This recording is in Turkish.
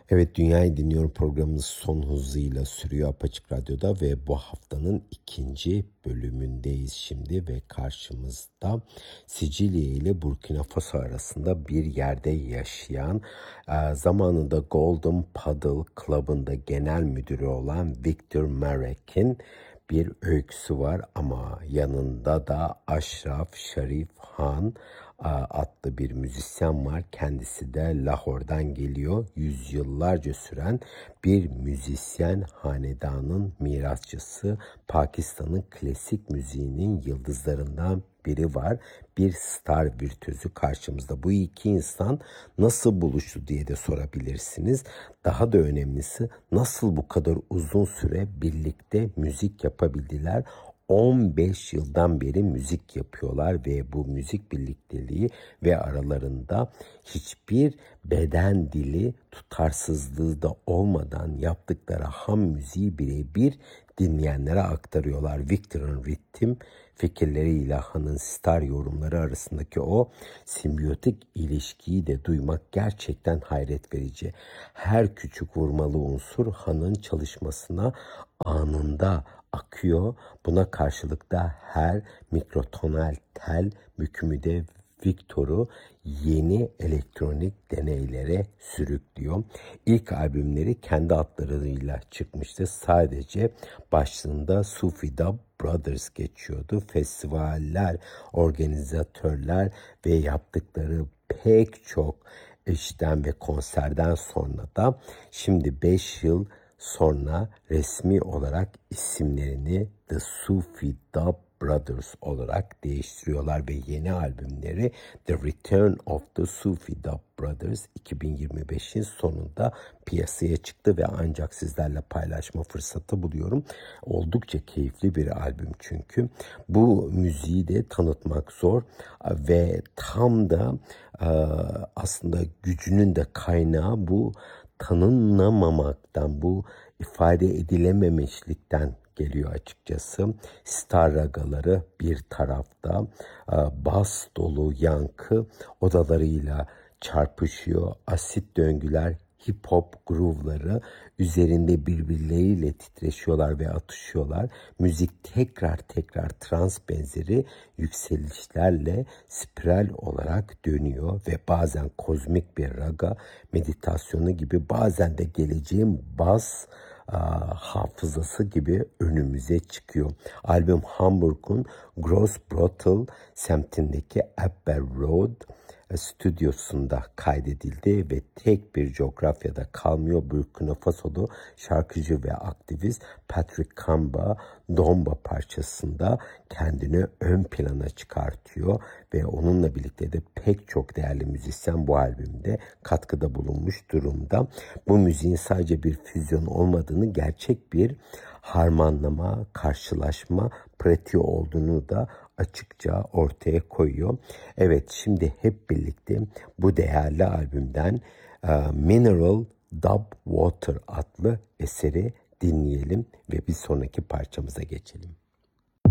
Evet, Dünyayı Dinliyorum programımız son hızıyla sürüyor Apaçık Radyo'da ve bu haftanın ikinci bölümündeyiz şimdi ve karşımızda Sicilya ile Burkina Faso arasında bir yerde yaşayan, zamanında Golden Paddle Club'ın genel müdürü olan Victor Marek'in bir öyküsü var ama yanında da Ashraf Sharif Han adlı bir müzisyen var. Kendisi de Lahor'dan geliyor. Yüzyıllarca süren bir müzisyen hanedanın mirasçısı. Pakistan'ın klasik müziğinin yıldızlarından biri var. Bir star virtüözü karşımızda. Bu iki insan nasıl buluştu diye de sorabilirsiniz. Daha da önemlisi nasıl bu kadar uzun süre birlikte müzik yapabildiler? 15 yıldan beri müzik yapıyorlar ve bu müzik birlikteliği ve aralarında hiçbir beden dili tutarsızlığı da olmadan yaptıkları ham müziği birebir dinleyenlere aktarıyorlar. Victor'ın ritim fikirleriyle Han'ın star yorumları arasındaki o simbiyotik ilişkiyi de duymak gerçekten hayret verici. Her küçük vurmalı unsur Han'ın çalışmasına anında akıyor. Buna karşılık da her mikrotonal tel bükümü de Victor'u yeni elektronik deneylere sürüklüyor. İlk albümleri kendi adlarıyla çıkmıştı. Sadece başlığında Sufi Dub Brothers geçiyordu. Festivaller, organizatörler ve yaptıkları pek çok işten ve konserden sonra da şimdi 5 yıl sonra resmi olarak isimlerini The Sufi Dub Brothers olarak değiştiriyorlar ve yeni albümleri The Return of the Sufi Dub Brothers 2025'in sonunda piyasaya çıktı ve ancak sizlerle paylaşma fırsatı buluyorum. Oldukça keyifli bir albüm çünkü. Bu müziği de tanıtmak zor ve tam da aslında gücünün de kaynağı bu tanınamamaktan, bu ifade edilememişlikten geliyor açıkçası. Star ragaları bir tarafta, bas dolu yankı odalarıyla çarpışıyor. Asit döngüler, hip hop groove'ları üzerinde birbirleriyle titreşiyorlar ve atışıyorlar. Müzik tekrar trans benzeri yükselişlerle spiral olarak dönüyor ve bazen kozmik bir raga meditasyonu gibi, bazen de geleceğin bas hafızası gibi önümüze çıkıyor. Albüm Hamburg'un Grossbottel semtindeki Abbey Road stüdyosunda kaydedildi ve tek bir coğrafyada kalmıyor. Burkina Faso'lu şarkıcı ve aktivist Patrick Kamba Domba parçasında kendini ön plana çıkartıyor ve onunla birlikte de pek çok değerli müzisyen bu albümde katkıda bulunmuş durumda. Bu müziğin sadece bir füzyon olmadığını, gerçek bir harmanlama, karşılaşma pratiği olduğunu da açıkça ortaya koyuyor. Evet, şimdi hep birlikte bu değerli albümden Mineral Dub Water adlı eseri dinleyelim ve bir sonraki parçamıza geçelim.